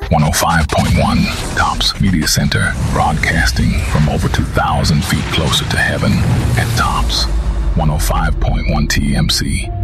105.1 Tops Media Center, broadcasting from over 2,000 feet closer to heaven at Tops 105.1 TMC.